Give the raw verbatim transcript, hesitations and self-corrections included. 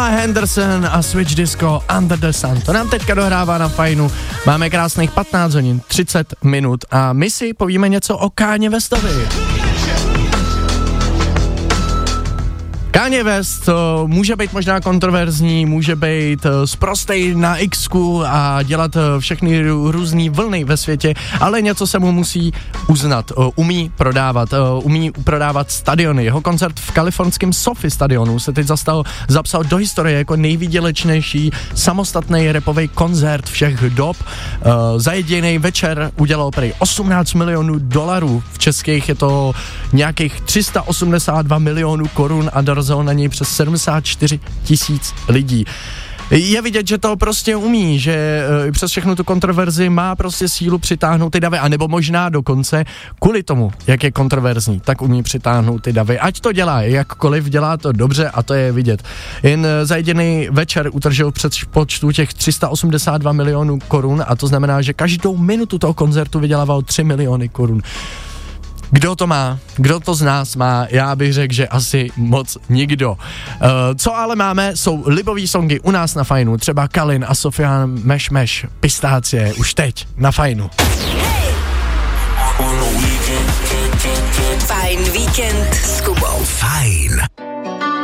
Pamela Henderson a Switch Disco Under the Sun. To nám teďka dohrává na Fajnu. Máme krásných patnáct hodin, třicet minut a my si povíme něco o Kanye Westovi. Kanye West to může být možná kontroverzní, může být sprostej na X-ku a dělat všechny různý vlny ve světě, ale něco se mu musí uznat. Umí prodávat, umí prodávat stadiony. Jeho koncert v kalifornském SoFi stadionu se teď zastal, zapsal do historie jako nejvýdělečnější samostatný rapový koncert všech dob. Za jediný večer udělal prý osmnáct milionů dolarů. V českých je to nějakých tři sta osmdesát dva milionů korun a dorazil na něj přes sedmdesát čtyři tisíc lidí. Je vidět, že to prostě umí, že e, přes všechnu tu kontroverzi má prostě sílu přitáhnout ty davy, anebo možná dokonce kvůli tomu, jak je kontroverzní, tak umí přitáhnout ty davy. Ať to dělá jakkoliv, dělá to dobře a to je vidět. Jen za jediný večer utržil před počtu těch tři sta osmdesát dva milionů korun a to znamená, že každou minutu toho koncertu vydělával tři miliony korun. Kdo to má? Kdo to z nás má? Já bych řekl, že asi moc nikdo. Uh, co ale máme, jsou libový songy u nás na Fajnu. Třeba Kalin a Sofian Meš Meš, Pistácie, už teď na Fajnu. Hey! Fajn víkend s Kubou. Fajn.